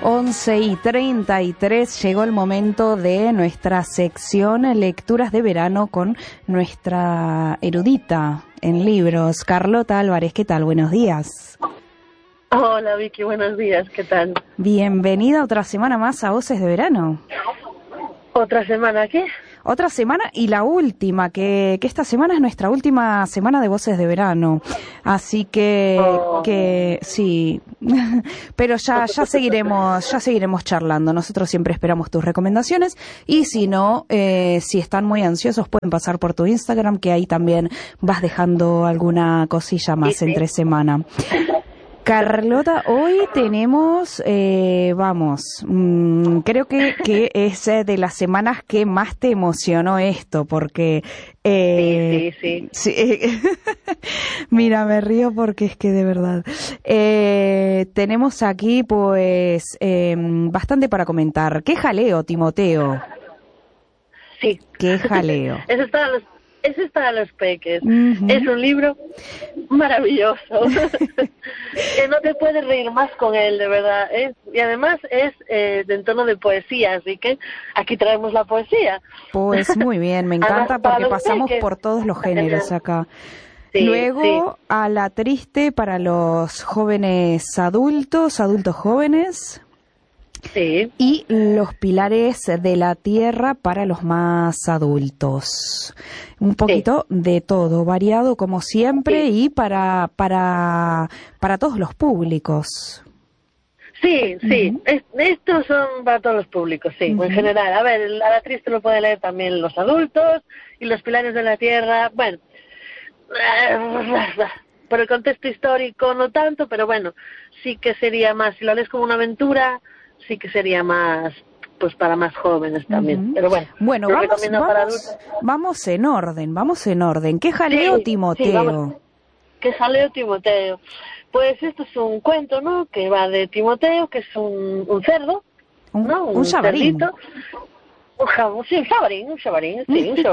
11:33 llegó el momento de nuestra sección Lecturas de Verano con nuestra erudita en libros, Carlota Álvarez. ¿Qué tal? Buenos días. Hola Vicky, buenos días, ¿qué tal? Bienvenida otra semana más a Voces de Verano. ¿Otra semana qué? Otra semana y la última, que esta semana es nuestra última semana de Voces de Verano. Así que sí, pero ya seguiremos charlando. Nosotros siempre esperamos tus recomendaciones y si no, si están muy ansiosos pueden pasar por tu Instagram, que ahí también vas dejando alguna cosilla más Sí. entre semana. Carlota, hoy tenemos, creo que es de las semanas que más te emocionó esto, porque... Sí. Mira, me río porque es que de verdad. Tenemos aquí, pues, bastante para comentar. ¿Qué jaleo, Timoteo? Sí. ¿Qué jaleo? Eso es para los peques. Uh-huh. Es un libro maravilloso. Que no te puedes reír más con él, de verdad. Y además es de entorno de poesía, así que aquí traemos la poesía. Pues muy bien, me encanta porque pasamos por todos los géneros acá. Sí, luego, a la triste para los jóvenes adultos jóvenes. Sí. Y los pilares de la tierra para los más adultos. Un poquito de todo, variado como siempre y para todos los públicos. Sí. Uh-huh. Estos son para todos los públicos, sí, uh-huh. En general. A ver, a la triste lo pueden leer también los adultos y los pilares de la tierra, bueno, por el contexto histórico no tanto, pero bueno, sí que sería más, si lo lees como una aventura, sí que sería más, pues para más jóvenes también. Uh-huh. Pero bueno, vamos en orden. ¿Qué jaleo, sí, Timoteo? Sí, ¿qué jaleo, Timoteo? Pues esto es un cuento, ¿no? Que va de Timoteo, que es un cerdo, ¿no? Un chabarín. Cerdito. Un chabarín.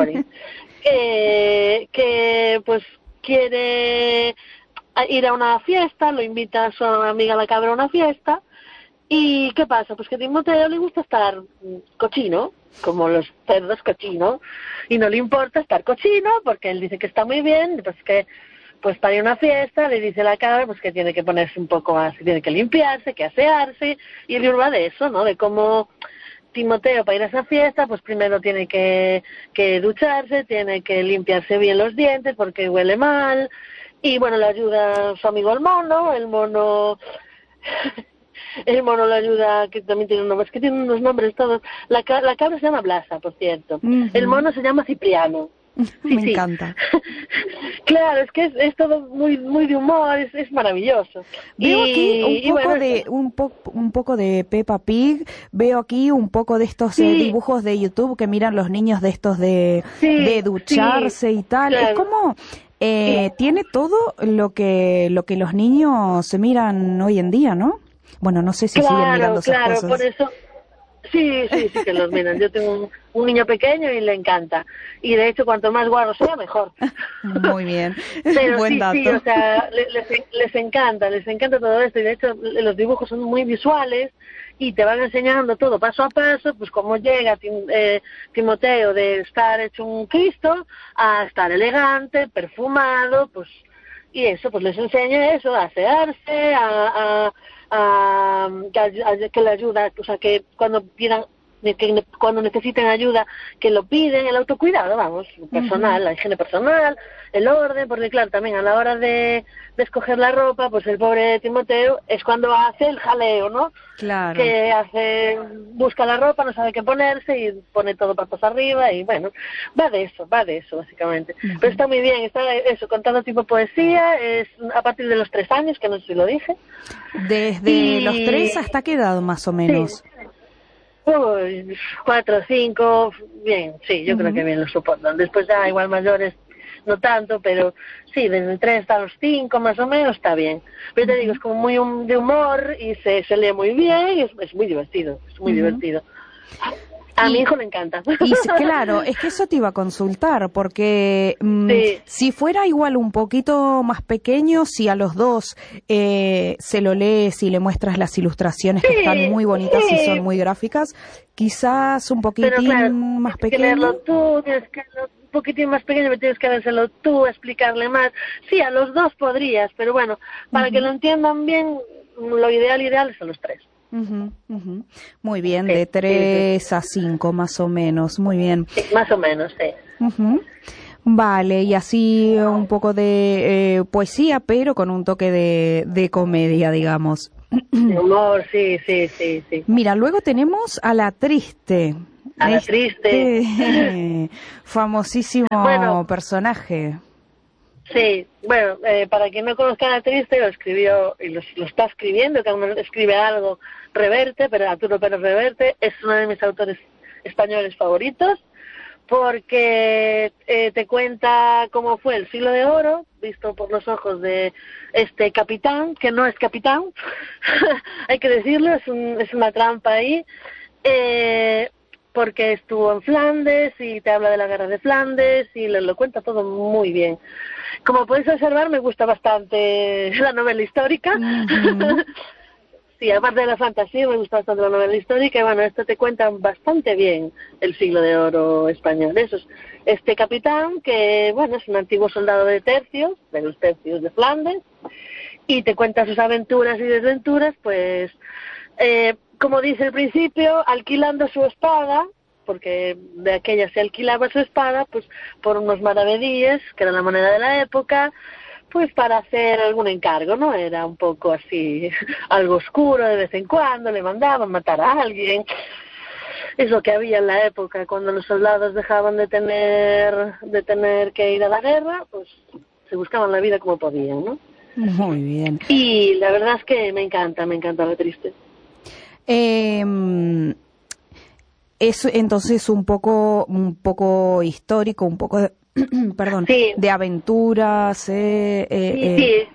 que pues quiere ir a una fiesta, lo invita a su amiga la cabra a una fiesta. ¿Y qué pasa? Pues que a Timoteo le gusta estar cochino, como los cerdos cochino, y no le importa estar cochino porque él dice que está muy bien, pues para ir a una fiesta le dice la cabra pues que tiene que ponerse un poco más, que tiene que limpiarse, que asearse, y el libro va de eso, ¿no? De cómo Timoteo para ir a esa fiesta pues primero tiene que ducharse, tiene que limpiarse bien los dientes porque huele mal, y bueno, le ayuda su amigo el mono le ayuda, que también tiene nombres, que tiene unos nombres todos. La cabra se llama Blasa, por cierto. Uh-huh. El mono se llama Cipriano. Me encanta. Claro, es que es todo muy muy de humor, es maravilloso. Veo aquí un poco de Peppa Pig, veo aquí un poco de estos dibujos de YouTube que miran los niños de estos de ducharse y tal. Claro. Es como... tiene todo lo que los niños se miran hoy en día, ¿no? Bueno, no sé si siguen mirando esas cosas. Por eso. Sí que los miran. Yo tengo un niño pequeño y le encanta. Y de hecho, cuanto más guarro sea, mejor. Muy bien. Pero buen dato. Sí, o sea, les encanta todo esto. Y de hecho, los dibujos son muy visuales y te van enseñando todo paso a paso, pues cómo llega Timoteo de estar hecho un Cristo a estar elegante, perfumado, pues, y eso, pues les enseña eso, a asearse, que le ayuda, o sea, que cuando necesiten ayuda, que lo piden, el autocuidado, vamos, personal, la higiene personal, el orden, porque claro, también a la hora de escoger la ropa, pues el pobre Timoteo es cuando hace el jaleo, ¿no? Claro. Que busca la ropa, no sabe qué ponerse y pone todo patas arriba y bueno, va de eso, básicamente. Uh-huh. Pero está muy bien, está eso, contando tipo poesía, es a partir de los 3 años, que no sé si lo dije. Desde los 3 hasta qué edad más o menos. Sí. 4 o 5, bien, sí, yo creo que bien lo soportan. Después ya igual mayores no tanto, pero sí, desde 3 hasta los 5 más o menos está bien. Pero te digo, es como muy de humor y se lee muy bien y es muy divertido, divertido. A mi hijo le encanta. Y claro, es que eso te iba a consultar, porque Sí. si fuera igual un poquito más pequeño, si a los dos se lo lees y le muestras las ilustraciones que están muy bonitas y son muy gráficas, quizás un Pero poquitín claro, más tienes que pequeño. leerlo tú, tienes que leerlo un poquitín más pequeño, pero tienes que leérselo tú, explicarle más. Sí, a los dos podrías, pero bueno, para que lo entiendan bien, lo ideal es a los 3. Ujú, ujú. Muy bien, Sí, de sí, 3 a 5 más o menos, muy bien. sí, más o menos, sí. Ujú. Vale, y así un poco de poesía, pero con un toque de comedia, digamos. De humor, sí, sí, sí, sí. Mira, luego tenemos a La Triste, A la triste. este famosísimo Bueno, personaje. sí, bueno, para quien no conozca a la triste, lo escribió y lo está escribiendo, que aún escribe algo, Reverte, pero Arturo Pérez Reverte, es uno de mis autores españoles favoritos, porque te cuenta cómo fue el siglo de oro, visto por los ojos de este capitán, que no es capitán, hay que decirlo, es una trampa ahí, porque estuvo en Flandes y te habla de la guerra de Flandes y lo cuenta todo muy bien. Como podéis observar, me gusta bastante la novela histórica. Ujú. Sí, aparte de la fantasía, me gusta bastante la novela histórica y bueno, esto te cuenta bastante bien el siglo de oro español. Eso es este capitán que, bueno, es un antiguo soldado de los tercios de Flandes, y te cuenta sus aventuras y desventuras, pues, como dice el principio, alquilando su espada, porque de aquella se alquilaba su espada, pues, por unos maravedíes, que era la moneda de la época, pues para hacer algún encargo, ¿no? Era un poco así, algo oscuro de vez en cuando, le mandaban matar a alguien. Es lo que había en la época, cuando los soldados dejaban de tener que ir a la guerra, pues se buscaban la vida como podían, ¿no? Muy bien. Y la verdad es que me encanta La Triste. Es entonces un poco histórico, un poco de, perdón, Sí, de aventuras. sí.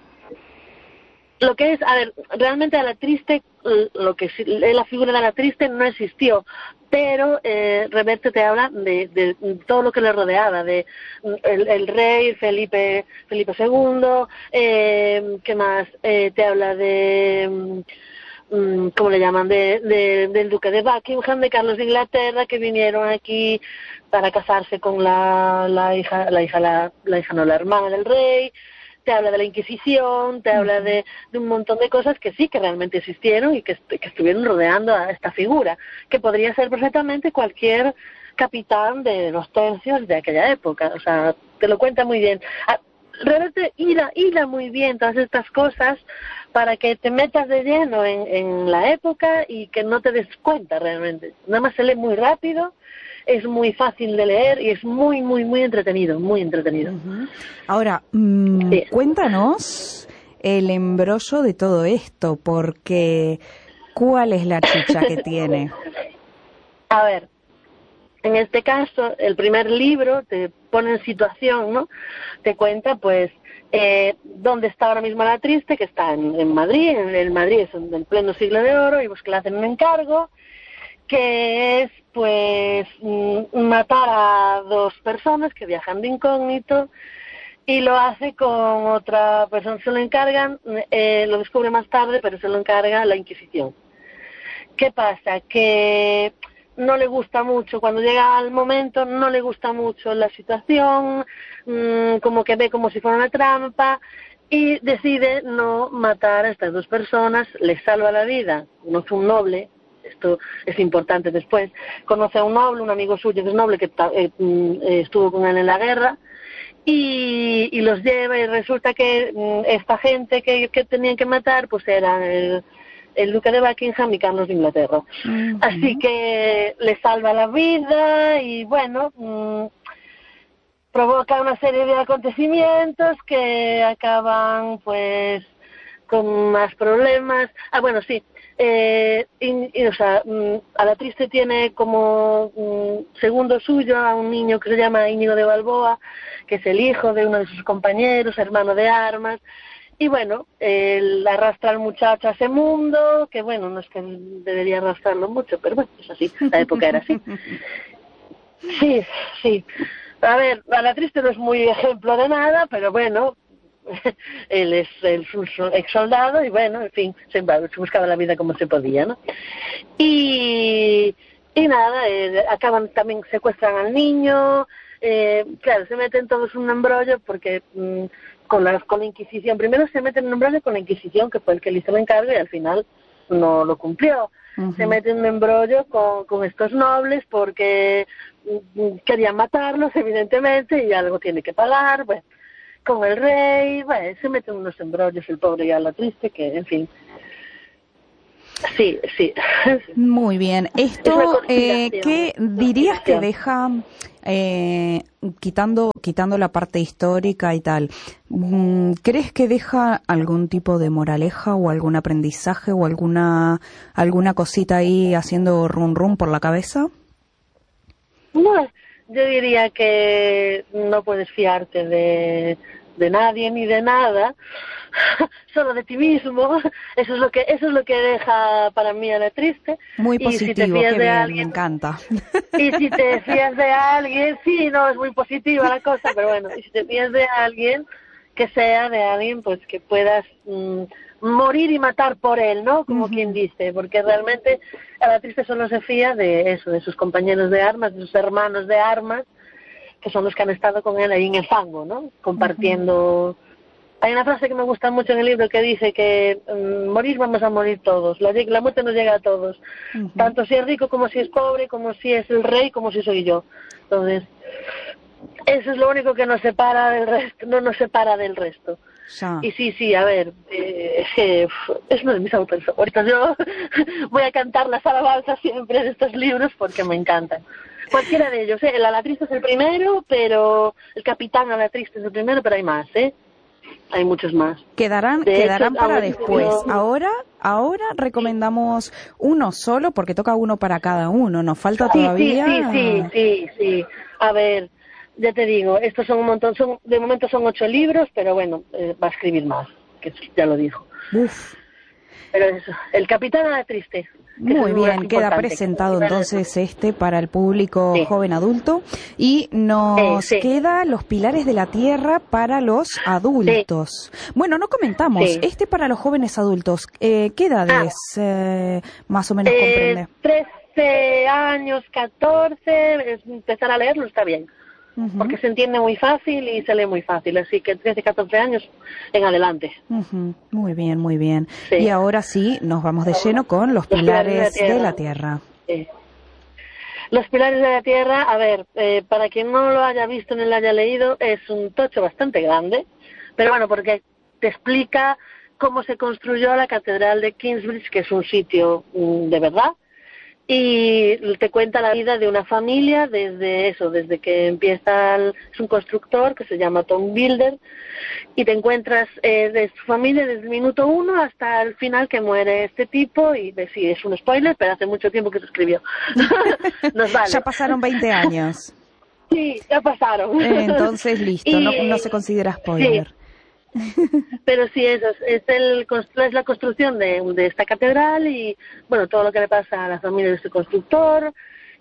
Lo que es, a ver, realmente a la triste, lo que la figura de la triste no existió, pero Reverte te habla de todo lo que le rodeaba, de el rey Felipe II, ¿qué más? Te habla de ¿cómo le llaman? Del duque de Buckingham, de Carlos de Inglaterra, que vinieron aquí para casarse con la hermana del rey. Te habla de la Inquisición, te habla de un montón de cosas que sí, que realmente existieron y que estuvieron rodeando a esta figura, que podría ser perfectamente cualquier capitán de los tercios de aquella época. O sea, te lo cuenta muy bien. Realmente hila muy bien todas estas cosas para que te metas de lleno en la época y que no te des cuenta realmente. Nada más se lee muy rápido, es muy fácil de leer y es muy, muy, muy entretenido, muy entretenido. Ujú. Ahora, Sí. cuéntanos el embrollo de todo esto, porque ¿cuál es la chicha que tiene? A ver, en este caso, el primer libro te pone en situación, ¿no? Te cuenta, pues, dónde está ahora mismo la triste, que está en Madrid, en Madrid es en pleno siglo de oro, y pues que le hacen un encargo, que es, pues, matar a 2 personas que viajan de incógnito, y lo hace con otra persona, se lo encargan, lo descubre más tarde, pero se lo encarga la Inquisición. ¿Qué pasa? Que no le gusta mucho, cuando llega al momento, no le gusta mucho la situación, como que ve como si fuera una trampa, y decide no matar a estas 2 personas, le salva la vida, conoce un noble, esto es importante después, conoce a un noble, un amigo suyo que es noble, que estuvo con él en la guerra, y los lleva, y resulta que esta gente que tenían que matar, pues eran el duque de Buckingham y Carlos de Inglaterra. Ujú. Así que le salva la vida y bueno, provoca una serie de acontecimientos que acaban pues con más problemas. Bueno, sí, o sea, a la triste tiene como segundo suyo a un niño que se llama Íñigo de Balboa, que es el hijo de uno de sus compañeros, hermano de armas, Y bueno, él arrastra al muchacho a ese mundo, que bueno, no es que debería arrastrarlo mucho, pero bueno, es así, la época era así. Sí, sí. A ver, Alatriste no es muy ejemplo de nada, pero bueno, él es un ex soldado y bueno, en fin, se buscaba la vida como se podía, ¿no? Y nada, acaban también, secuestran al niño, claro, se meten todos en un embrollo porque con la Inquisición, primero se meten en un embrollo con la Inquisición, que fue el que le hizo el encargo y al final no lo cumplió. Se meten en un embrollo con estos nobles porque querían matarlos, evidentemente, y algo tiene que pagar, bueno, con el rey, bueno, se meten unos embrollos el pobre y Alatriste, que en fin. Sí, sí. Muy bien. Esto, ¿qué dirías que deja, quitando la parte histórica y tal, crees que deja algún tipo de moraleja o algún aprendizaje o alguna cosita ahí haciendo rum rum por la cabeza? No, yo diría que no puedes fiarte de nadie ni de nada, solo de ti mismo. Eso es lo que deja para mí Alatriste. Muy y si te positivo, fías qué de bien, alguien, me encanta. Y si te fías de alguien, sí, no, es muy positiva la cosa, pero bueno, y si te fías de alguien, que sea de alguien pues que puedas morir y matar por él, ¿no? Como quien dice, porque realmente Alatriste solo se fía de eso, de sus compañeros de armas, de sus hermanos de armas, que son los que han estado con él ahí en el fango, ¿no? Compartiendo. Hay una frase que me gusta mucho en el libro que dice que morir vamos a morir todos, la muerte nos llega a todos, tanto si es rico como si es pobre, como si es el rey, como si soy yo. Entonces, eso es lo único que nos separa del resto, no nos separa del resto. Ya. Y sí, a ver, es que es uno de mis autores favoritos. Yo voy a cantar las alabanzas siempre de estos libros porque me encantan. Cualquiera de ellos, el Alatriste es el primero, pero el Capitán Alatriste es el primero, pero hay más, hay muchos más. Quedarán para después. Ahora recomendamos uno solo porque toca uno para cada uno. Nos falta todavía. Sí. A ver, ya te digo, estos son un montón, de momento son 8 libros, pero bueno, va a escribir más, que ya lo dijo. Uf. Pero eso, el Capitán Alatriste. Muy bien, queda presentado entonces para el público joven adulto y nos queda Los Pilares de la Tierra para los adultos. Bueno, no comentamos, para los jóvenes adultos, ¿qué edades más o menos comprende? 13 años, 14, empezar a leerlo está bien. Porque se entiende muy fácil y se lee muy fácil, así que 13, 14 años en adelante. Muy bien, muy bien. Sí. Y ahora sí, nos vamos de lleno con Los Pilares de la Tierra. Sí. Los Pilares de la Tierra, a ver, para quien no lo haya visto ni lo haya leído, es un tocho bastante grande, pero bueno, porque te explica cómo se construyó la Catedral de Kingsbridge, que es un sitio de verdad, y te cuenta la vida de una familia desde que empieza, es un constructor que se llama Tom Builder, y te encuentras de su familia desde el minuto 1 hasta el final que muere este tipo, y sí, es un spoiler, pero hace mucho tiempo que se escribió. Nos vale. Ya pasaron 20 años. Sí, ya pasaron. Entonces listo, no se considera spoiler. Sí. Pero sí, eso es la construcción de esta catedral y bueno, todo lo que le pasa a la familia de este constructor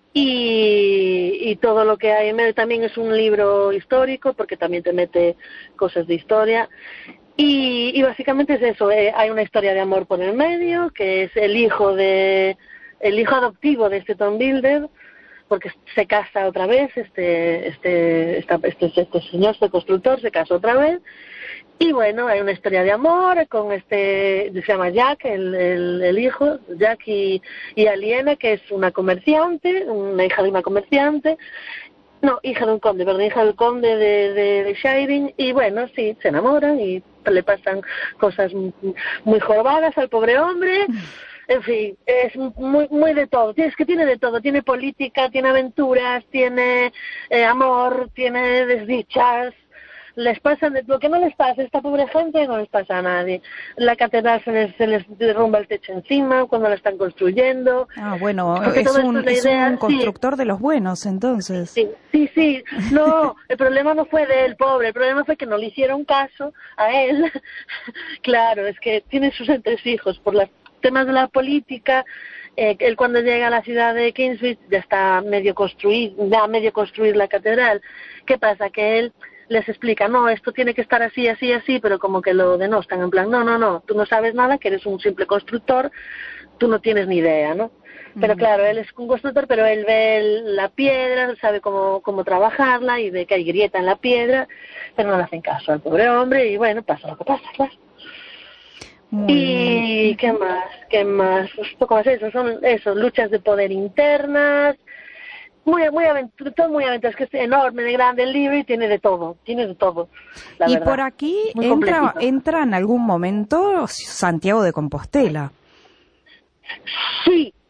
y todo lo que hay en medio. También es un libro histórico porque también te mete cosas de historia y básicamente es eso. Hay una historia de amor por el medio, que es el hijo adoptivo de este Tom Builder, porque se casa otra vez, este señor, este constructor se casa otra vez. Y bueno, hay una historia de amor con se llama Jack, el hijo, Jack y Aliena, que es una comerciante, una hija de una comerciante, no, hija de un conde, perdón, hija del conde de Shiring, y bueno, sí, se enamoran y le pasan cosas muy jorobadas al pobre hombre. En fin, es muy de todo. Tiene de todo. Tiene política, tiene aventuras, tiene amor, tiene desdichas. les pasa, lo que no les pasa a esta pobre gente no les pasa a nadie. La catedral se les derrumba el techo encima cuando la están construyendo. Ah, bueno, es un constructor de los buenos, entonces. Sí. No, el problema no fue de él, pobre, el problema fue que no le hicieron caso a él. Claro, es que tiene sus entresijos por los temas de la política. Él cuando llega a la ciudad de Kingswich ya está medio construir la catedral. ¿Qué pasa? Que él les explica, no, esto tiene que estar así, así, así, pero como que lo denostan, en plan, no, tú no sabes nada, que eres un simple constructor, tú no tienes ni idea, ¿no? Pero claro, él es un constructor, pero él ve la piedra, sabe cómo trabajarla y ve que hay grieta en la piedra, pero no le hacen caso al pobre hombre y bueno, pasa lo que pasa, claro. ¿Y qué más? Pues poco más eso, son luchas de poder internas, muy aventura, todo muy aventura, es que es enorme, de grande el libro y tiene de todo, la y verdad. Por aquí entra en algún momento Santiago de Compostela. Sí.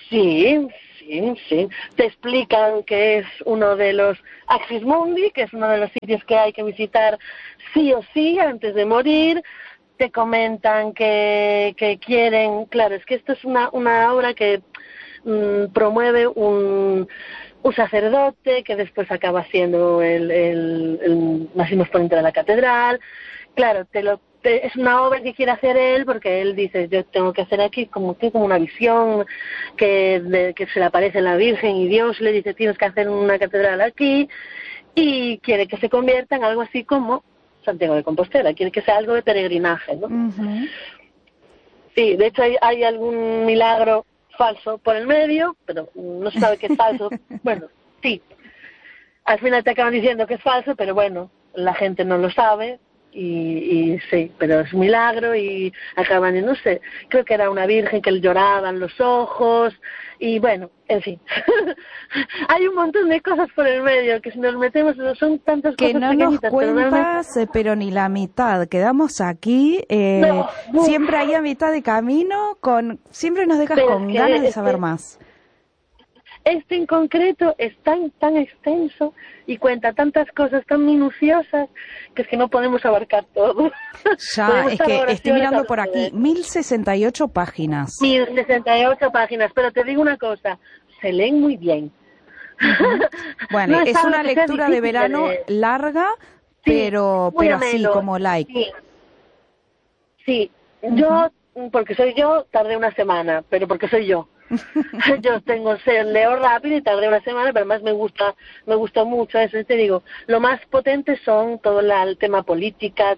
Te explican que es uno de los Axis Mundi, que es uno de los sitios que hay que visitar sí o sí antes de morir. Te comentan que quieren, claro, es que esto es una obra que promueve un sacerdote que después acaba siendo el máximo exponente de la catedral. Claro, es una obra que quiere hacer él porque él dice, yo tengo que hacer aquí como una visión que se le aparece la Virgen y Dios le dice, tienes que hacer una catedral aquí, y quiere que se convierta en algo así como Santiago de Compostela, quiere que sea algo de peregrinaje, ¿no? Uh-huh. Sí, de hecho hay algún milagro falso por el medio, pero no se sabe que es falso. Bueno, sí, al final te acaban diciendo que es falso, pero bueno, la gente no lo sabe. Y sí, pero es un milagro y acaban, no sé, creo que era una virgen que le lloraban los ojos y bueno, en fin. Hay un montón de cosas por el medio que si nos metemos son tantas que cosas no nos cuentas, pero ni la mitad. Quedamos aquí, siempre ahí a mitad de camino, siempre nos dejas con ganas de saber más. Este en concreto es tan extenso y cuenta tantas cosas tan minuciosas que es que no podemos abarcar todo. Ya, es que estoy mirando por aquí, 1068 páginas. 1068 páginas, pero te digo una cosa, se leen muy bien. Uh-huh. Bueno, no es una lectura de verano larga, pero así como light. Sí. Uh-huh. Yo, porque soy yo, tardé una semana, pero porque soy yo. Yo leo rápido y tardé una semana, pero además me gusta mucho eso. Te digo, lo más potente son todo el tema política,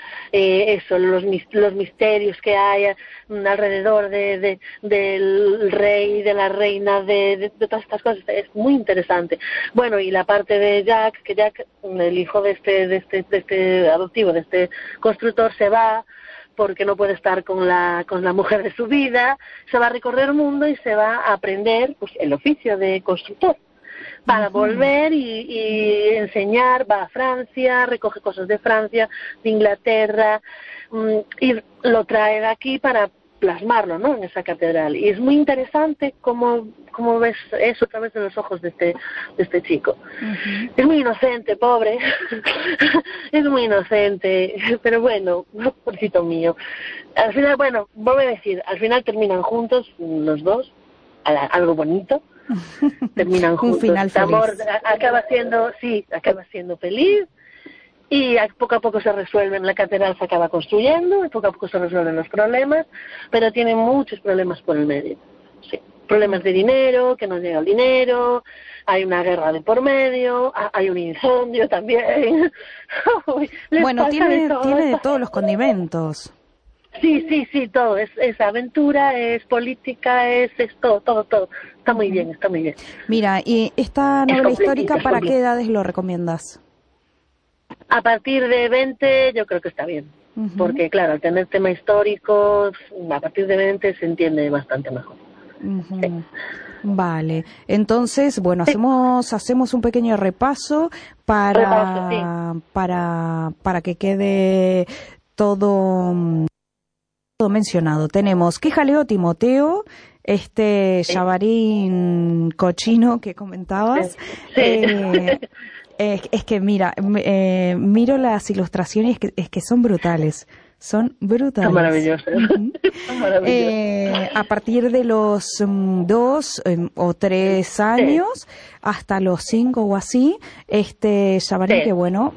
los misterios que hay alrededor del rey, de la reina, de todas estas cosas. Es muy interesante. Bueno, y la parte de Jack, que Jack, el hijo de este adoptivo, de este constructor, se va porque no puede estar con la mujer de su vida, se va a recorrer el mundo y se va a aprender pues el oficio de constructor para volver y enseñar. Va a Francia, recoge cosas de Francia, de Inglaterra, y lo trae de aquí para plasmarlo, ¿no?, en esa catedral. Y es muy interesante cómo ves eso a través de los ojos de este chico. Uh-huh. Es muy inocente, pobre. Es muy inocente, pero bueno, pobrecito mío. Al final, bueno, vuelvo a decir, al final terminan juntos los dos, algo bonito. Terminan juntos. Un final feliz. Amor acaba siendo feliz. Y poco a poco se resuelven, la catedral se acaba construyendo, y poco a poco se resuelven los problemas, pero tiene muchos problemas por el medio. Sí. Problemas de dinero, que no llega el dinero, hay una guerra de por medio, hay un incendio también. Bueno, tiene de todos los condimentos. Sí, todo. Es aventura, es política, es todo. Está muy bien, está muy bien. Mira, ¿y esta novela histórica para qué edades lo recomiendas? A partir de 20 yo creo que está bien, porque claro, al tener tema histórico, a partir de 20 se entiende bastante mejor. Uh-huh. Sí. Vale, entonces, bueno, hacemos un pequeño repaso para que quede todo mencionado. Tenemos ¿Qué jaleo Timoteo? Llavarín cochino que comentabas. Sí. Es que mira, miro las ilustraciones, es que son brutales. Son brutales. Son maravillosas. Son maravillosas. A partir de los 2 o 3 años hasta los 5 o así, Chavarri, que bueno,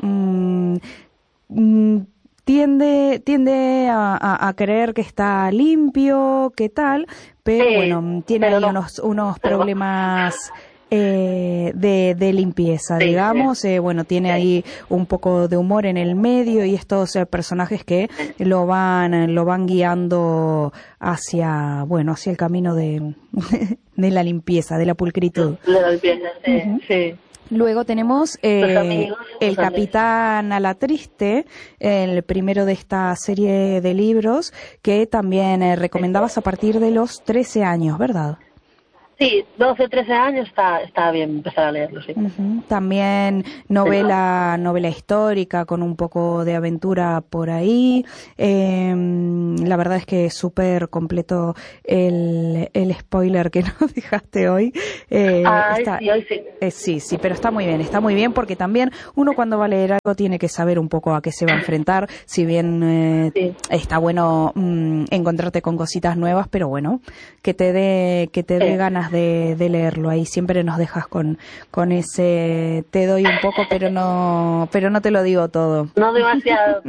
tiende a creer que está limpio, que tal, pero bueno, tiene ahí unos problemas de limpieza, digamos. Bueno, tiene ahí un poco de humor en el medio y estos personajes que lo van guiando hacia el camino de la limpieza, de la pulcritud. De la limpieza, sí. Luego tenemos el Capitán Alatriste, el primero de esta serie de libros, que también recomendabas a partir de los 13 años, ¿verdad? Sí, 12 o 13 años está bien empezar a leerlo, sí. También novela histórica con un poco de aventura por ahí. La verdad es que es súper completo el spoiler que nos dejaste hoy. Sí, hoy sí. Sí, pero está muy bien porque también uno cuando va a leer algo tiene que saber un poco a qué se va a enfrentar, si bien está bueno encontrarte con cositas nuevas, pero bueno, que te dé ganas de leerlo. Ahí siempre nos dejas con ese te doy un poco pero no te lo digo todo. No demasiado.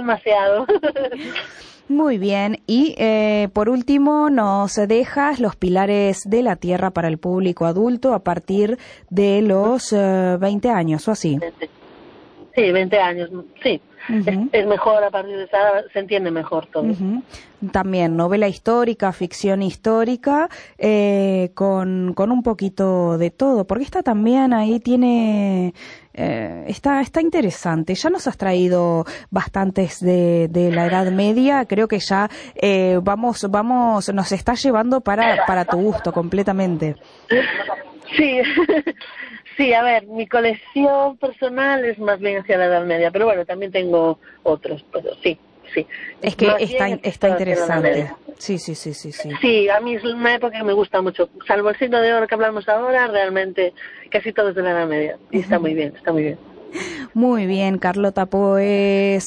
Muy bien, y por último nos dejas Los pilares de la tierra para el público adulto a partir de los 20 años o así. Sí, 20 años, sí. Es mejor a partir de esa edad, se entiende mejor todo. También novela histórica, ficción histórica, con un poquito de todo, porque esta también ahí tiene... está interesante. Ya nos has traído bastantes de la Edad Media. Creo que ya vamos, nos está llevando para tu gusto completamente. Sí. Sí, a ver, mi colección personal es más bien hacia la Edad Media, pero bueno, también tengo otros, pero sí. Es que está interesante. Sí. Sí, a mí es una época que me gusta mucho. Salvo el siglo de oro que hablamos ahora, realmente casi todo es de la Edad Media. Y está muy bien. Muy bien, Carlota, pues...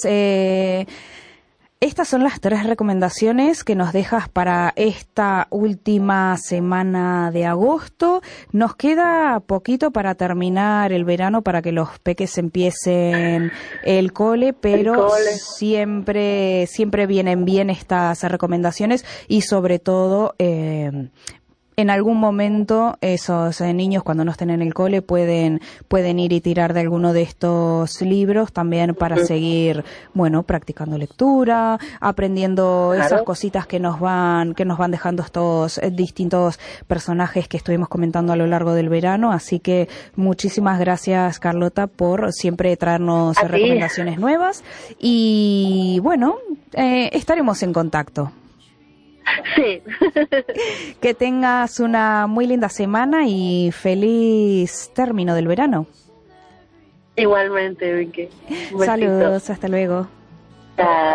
estas son las 3 recomendaciones que nos dejas para esta última semana de agosto. Nos queda poquito para terminar el verano, para que los peques empiecen el cole, pero siempre vienen bien estas recomendaciones y sobre todo... en algún momento esos niños cuando no estén en el cole pueden ir y tirar de alguno de estos libros también para seguir, practicando lectura, aprendiendo esas cositas que nos van dejando estos distintos personajes que estuvimos comentando a lo largo del verano. Así que muchísimas gracias, Carlota, por siempre traernos recomendaciones nuevas y estaremos en contacto. Sí. Que tengas una muy linda semana y feliz término del verano. Igualmente, Vicky. Saludos, hasta luego.